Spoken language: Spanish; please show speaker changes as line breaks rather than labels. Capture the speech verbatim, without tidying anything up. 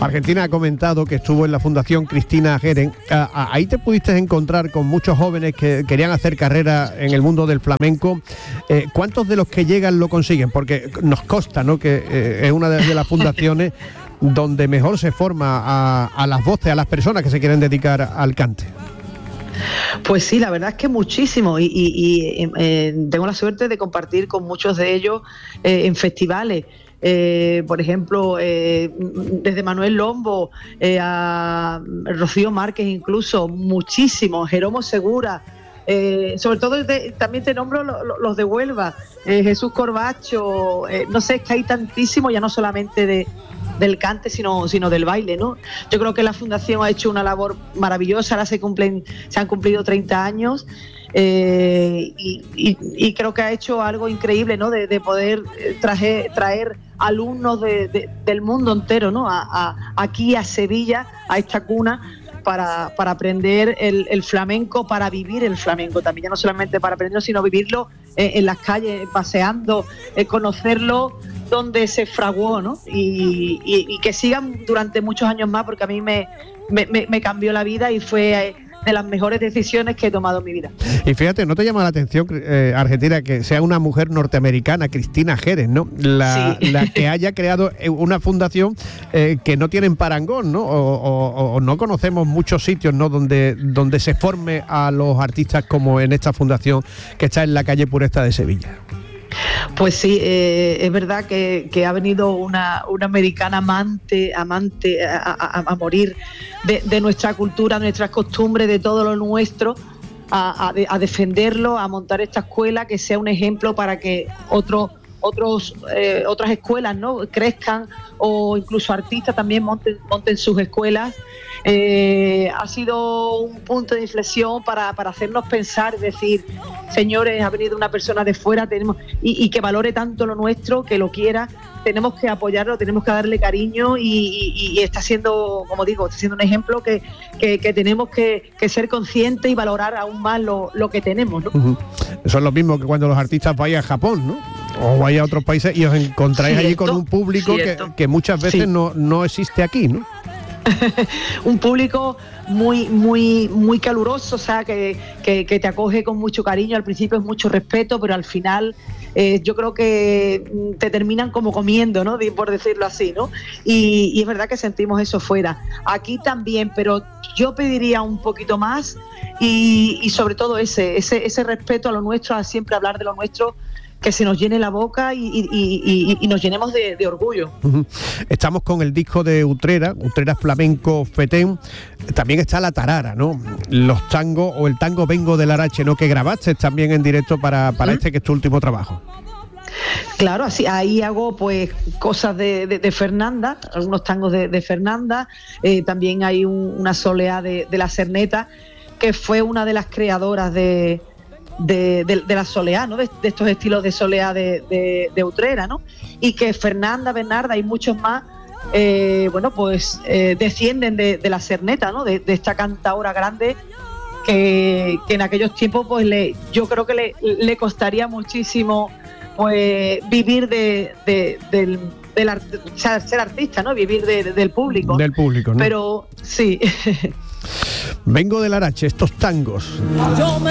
Argentina ha comentado que estuvo en la Fundación Cristina Geren. Ahí te pudiste encontrar con muchos jóvenes que querían hacer carrera en el mundo del flamenco. Eh, ¿Cuántos de los que llegan lo consiguen? Porque nos consta, ¿no?, que eh, es una de, de las fundaciones donde mejor se forma a, a las voces, a las personas que se quieren dedicar al cante.
Pues sí, la verdad es que muchísimo y, y, y eh, tengo la suerte de compartir con muchos de ellos eh, en festivales. Eh, por ejemplo, eh, desde Manuel Lombo eh, a Rocío Márquez, incluso muchísimos, Jeromo Segura, eh, sobre todo de, también te nombro lo, lo, los de Huelva, eh, Jesús Corbacho, eh, no sé, es que hay tantísimo, ya no solamente de del cante, sino, sino del baile, ¿no? Yo creo que la Fundación ha hecho una labor maravillosa, ahora se cumplen, se han cumplido treinta años, eh, y, y, y creo que ha hecho algo increíble, ¿no? De, de poder traje, traer alumnos de, de, del mundo entero, ¿no? A, a, aquí a Sevilla, a esta cuna, para, para aprender el, el flamenco, para vivir el flamenco también, ya no solamente para aprenderlo, sino vivirlo eh, en las calles, paseando, eh, conocerlo donde se fraguó, ¿no? Y, y, y que sigan durante muchos años más, porque a mí me, me, me cambió la vida y fue de las mejores decisiones que he tomado en mi vida.
Y fíjate, ¿no te llama la atención, eh, Argentina, que sea una mujer norteamericana, Cristina Geren, ¿no? La, sí. la que haya creado una fundación eh, que no tienen parangón, ¿no? O, o, o no conocemos muchos sitios, ¿no?, donde, donde se forme a los artistas como en esta fundación que está en la calle Puresta de Sevilla.
Pues sí, eh, es verdad que, que ha venido una, una americana amante, amante a, a, a morir de, de nuestra cultura, de nuestras costumbres, de todo lo nuestro, a, a, a defenderlo, a montar esta escuela que sea un ejemplo para que otros otros eh, otras escuelas, ¿no?, crezcan, o incluso artistas también monten, monten sus escuelas. Eh, ha sido un punto de inflexión para, para hacernos pensar, decir, señores, ha venido una persona de fuera, tenemos y, y que valore tanto lo nuestro, que lo quiera, tenemos que apoyarlo, tenemos que darle cariño, y, y, y está siendo, como digo, está siendo un ejemplo que, que, que tenemos que, que ser conscientes y valorar aún más lo, lo que tenemos, ¿no? Uh-huh.
Eso es lo mismo que cuando los artistas vayan a Japón, ¿no?, o vaya a otros países y os encontráis allí con un público que, que muchas veces sí. no, no existe aquí, ¿no?
Un público muy muy muy caluroso, o sea, que, que, que te acoge con mucho cariño. Al principio es mucho respeto, pero al final eh, yo creo que te terminan como comiendo, ¿no?, por decirlo así, ¿no? Y, y es verdad que sentimos eso fuera. Aquí también, pero yo pediría un poquito más y, y sobre todo ese, ese, ese respeto a lo nuestro, a siempre hablar de lo nuestro, que se nos llene la boca y, y, y, y nos llenemos de, de orgullo. Uh-huh.
Estamos con el disco de Utrera, Utrera Flamenco Fetén. También está la tarara, ¿no? Los tangos, o el tango Vengo del Arache, ¿no?, que grabaste también en directo para, para uh-huh. este que es tu último trabajo.
Claro, así ahí hago pues cosas de, de, de Fernanda, algunos tangos de, de Fernanda. Eh, también hay un, una soleá de, de la Cerneta, que fue una de las creadoras de De, de, de la soleá, ¿no?, de, de estos estilos de soleá de, de, de Utrera, ¿no?, y que Fernanda, Bernarda y muchos más, eh, bueno, pues eh, descienden de, de la Cerneta, ¿no?, de, de esta cantaora grande que, que en aquellos tiempos, pues le, yo creo que le, le costaría muchísimo, pues vivir de, de, del, del art, ser artista, ¿no?, vivir de, de, del público.
Del público, ¿no?
Pero sí.
Vengo del Arache, estos tangos. Yo me